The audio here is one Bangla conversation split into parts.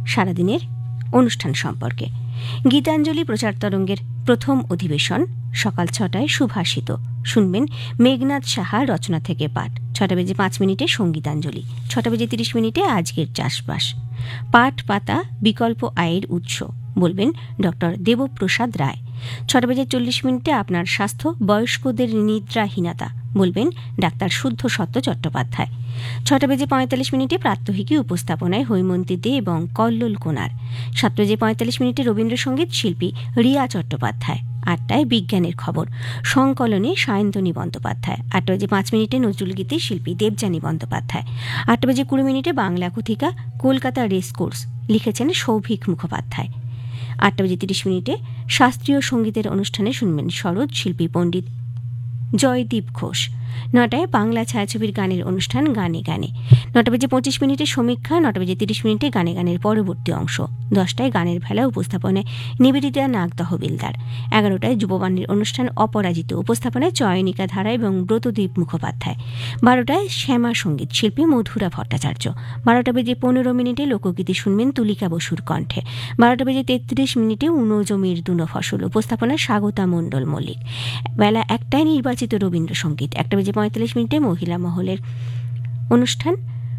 সারাদিনের অনুষ্ঠান সম্পর্কে। গীতাঞ্জলি প্রচার তরঙ্গের প্রথম অধিবেশন সকাল 6টায় সুভাষিত, শুনবেন মেঘনাথ সাহা রচনা থেকে পাঠ। 6:05 সঙ্গীতাঞ্জলি। 6:30 আজকের চাষবাস। পাট পাতা বিকল্প আয়ের উৎস, বলবেন ডক্টর দেবপ্রসাদ রায়। 6:40 আপনার স্বাস্থ্য, বয়স্কদের নিদ্রাহীনতা, বলবেন ডাক্তার শুদ্ধ সত্য চট্টোপাধ্যায়। 6:45 প্রাত্যহিকী উপস্থাপনায় হৈমন্তী দে এবং কল্লোল কোনার। 7:45 রবীন্দ্রসঙ্গীত, শিল্পী রিয়া চট্টোপাধ্যায়। 8টায় বিজ্ঞানের খবর, সংকলনে সায়ন্তনী বন্দ্যোপাধ্যায়। 8:05 নজরুলগীতি, শিল্পী দেবযানী বন্দ্যোপাধ্যায়। 8:20 বাংলা কথিকা কলকাতা রেসকোর্স, লিখেছেন সৌভিক মুখোপাধ্যায়। 8:30 শাস্ত্রীয় সঙ্গীতের অনুষ্ঠানে শুনবেন সরোদ, শিল্পী পণ্ডিত জয়দীপ ঘোষ। 9টায় বাংলা ছায়াছবির গানের অনুষ্ঠান গানে গানে। 9:25 সমীক্ষা। 9:30 গানে গানের পরবর্তী অংশ। 10টায় গানের ভেলা, উপস্থাপনায় নিবেদিতা নাগ তহবিলদার। 11টায় যুববাণীর অনুষ্ঠান অপরাজিত, উপস্থাপনায় চয়নিকা ধারা এবং ব্রতদীপ মুখোপাধ্যায়। 12টায় শ্যামা সঙ্গীত, শিল্পী মধুরা ভট্টাচার্য। 12:15 লোকগীতি শুনবেন তুলিকা বসুর কণ্ঠে। 12:33 উনো জমির দুনো ফসল, উপস্থাপনায় স্বাগতা মণ্ডল মল্লিক। বেলা 1টায় নির্বাচিত রবীন্দ্রসঙ্গীত। 1:45 মহিলা মহলের অনুষ্ঠান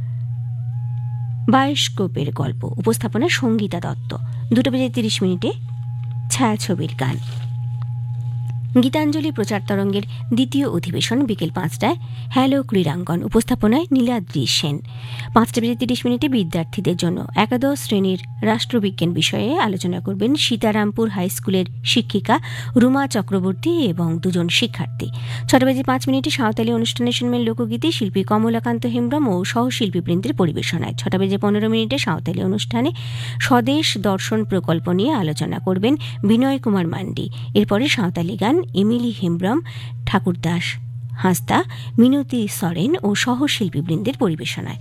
বায়োস্কোপের গল্প, উপস্থাপনায় সঙ্গীতা দত্ত। 2:30 ছায়াছবির গান। গীতাঞ্জলি প্রচার তরঙ্গের দ্বিতীয় অধিবেশন বিকেল 5টায় হ্যালো ক্রীড়াঙ্গন, উপস্থাপনায় নীলাদ্রি সেন। 5:30 বিদ্যার্থীদের জন্য একাদশ শ্রেণীর রাষ্ট্রবিজ্ঞান বিষয়ে আলোচনা করবেন সীতারামপুর হাই স্কুলের শিক্ষিকা রুমা চক্রবর্তী এবং 2জন শিক্ষার্থী। 6:05 সাঁওতালি অনুষ্ঠানে শুনবেন লোকগীতি, শিল্পী কমলাকান্ত হেমব্রম ও সহশিল্পী বৃন্দের পরিবেশনায়। 6:15 সাঁওতালি অনুষ্ঠানে স্বদেশ দর্শন প্রকল্প নিয়ে আলোচনা করবেন বিনয় কুমার মান্ডি। এরপরে সাঁওতালি গান এমিলি হেমব্রম, ঠাকুরদাস হাঁসদা, মিনতি সরেন ও সহশিল্পীবৃন্দের পরিবেশনায়।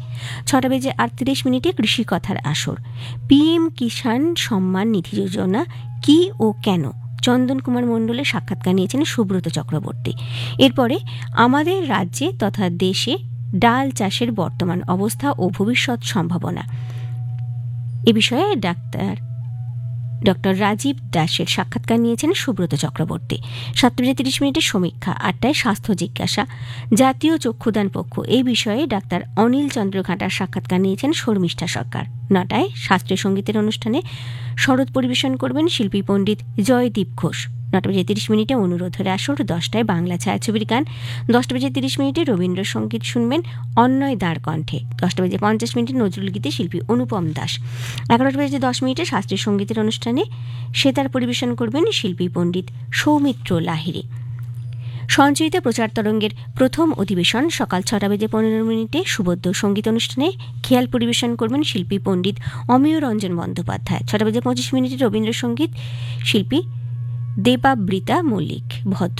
6:38 কৃষি কথার আসর, পিএম কিষাণ সম্মান নিধি যোজনা কি ও কেন, চন্দন কুমার মণ্ডলের সাক্ষাৎকার নিয়েছেন সুব্রত চক্রবর্তী। এরপরে আমাদের রাজ্যে তথা দেশে ডাল চাষের বর্তমান অবস্থা ও ভবিষ্যৎ সম্ভাবনা, এ বিষয়ে ডক্টর রাজীব দাসের সাক্ষাৎকার নিয়েছেন সুব্রত চক্রবর্তী। 7:30 সমীক্ষা। 8টায় স্বাস্থ্য জিজ্ঞাসা, জাতীয় চক্ষুদান পক্ষ, এই বিষয়ে ডাক্তার অনিল চন্দ্র ঘাটার সাক্ষাৎকার নিয়েছেন শর্মিষ্ঠা সরকার। 9টায় শাস্ত্রীয় সঙ্গীতের অনুষ্ঠানে শরৎ পরিবেশন করবেন শিল্পী পণ্ডিত জয়দীপ ঘোষ। 9:30 অনুরোধের আসর। 10টায় বাংলা ছায়াছবির গান। 10:30 রবীন্দ্রসঙ্গীত শুনবেন অন্যয় দাঁড় কণ্ঠে। 10:50 নজরুলগীতি, শিল্পী অনুপম দাস। 11:10 শাস্ত্রীয় সঙ্গীতের অনুষ্ঠানে সেতার পরিবেশন করবেন শিল্পী পণ্ডিত সৌমিত্র লাহিড়ী। সঞ্চয়িত প্রচার তরঙ্গের প্রথম অধিবেশন সকাল 6:15 সুবোধ্য সঙ্গীত অনুষ্ঠানে খেয়াল পরিবেশন করবেন শিল্পী পণ্ডিত অমিয় রঞ্জন বন্দ্যোপাধ্যায়। 6:25 রবীন্দ্রসঙ্গীত, শিল্পী দেবাবৃতা মল্লিক ভদ্র।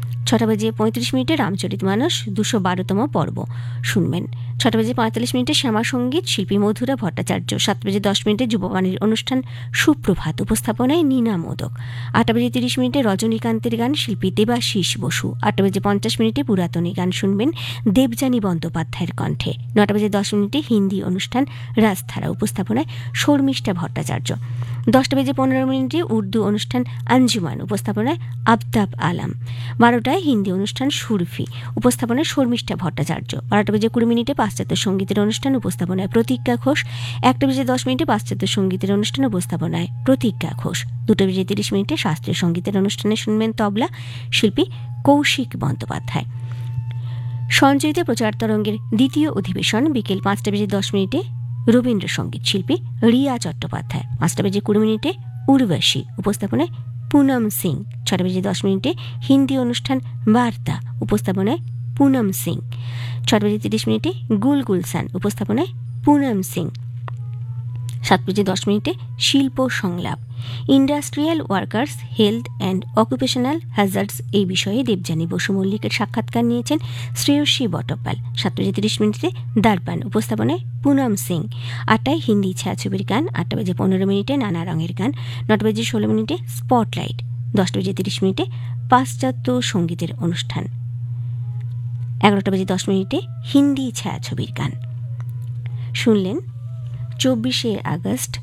6:35 রামচরিতমানস 212তম পর্ব শুনবেন। 6:45 শ্যামা সঙ্গীত, শিল্পী মধুরা ভট্টাচার্য। 7:10 যুববাণীর অনুষ্ঠান সুপ্রভাত, উপস্থাপনায় নীনা মোদক। 8:30 রজনীকান্তের গান, শিল্পী দেবাশিস বসু। 8:50 পুরাতনী গান শুনবেন দেবযানী বন্দ্যোপাধ্যায়ের কণ্ঠে। 9:10 হিন্দি অনুষ্ঠান রাজধারা, উপস্থাপনায় শর্মিষ্ঠা ভট্টাচার্য। 10:15 উর্দু অনুষ্ঠান আঞ্জুমান, উপস্থাপনায় আফতাব আলম। 12টায় হিন্দি অনুষ্ঠান সুরফি, উপস্থাপনায় শর্মিষ্ঠা ভট্টাচার্য। 12:20 পাশ্চাত্য সঙ্গীতের অনুষ্ঠান, উপস্থাপনায় প্রতিজ্ঞা ঘোষ। 1:10 পাশ্চাত্য সঙ্গীতের অনুষ্ঠান, উপস্থাপনায় প্রতিজ্ঞা ঘোষ। 2:30 শাস্ত্রীয় সঙ্গীতের অনুষ্ঠানে শুনবেন তবলা, শিল্পী কৌশিক বন্দ্যোপাধ্যায়। সঞ্চয়িত প্রচার তরঙ্গের দ্বিতীয় অধিবেশন বিকেল 5:10 রবীন্দ্রসঙ্গীত, শিল্পী রিয়া চট্টোপাধ্যায়। 5:20 উর্বশী, উপস্থাপনায় পুনম সিং। 6:10 হিন্দি অনুষ্ঠান বার্তা, উপস্থাপনায় পুনম সিং। 6:30 গুল গুলসান, উপস্থাপনায় পুনম সিং। 7:10 শিল্প সংলাপ, industrial workers health and occupational hazards, এই বিষয়ে দেবযানী বসু মল্লিকের সাক্ষাৎকার নিয়েছেন শ্রেয়সী বটপাল। 7:30 দর্পণ, উপস্থাপনায় পুনম সিং। 8টায় হিন্দি ছায়াছবির গান। 8:15 নানা রঙের গান। 9:16 স্পটলাইট। 10:30 পাশ্চাত্য সঙ্গীতের অনুষ্ঠান। 11:10 হিন্দি ছায়াছবির গান। শুনলেন 24শে আগস্ট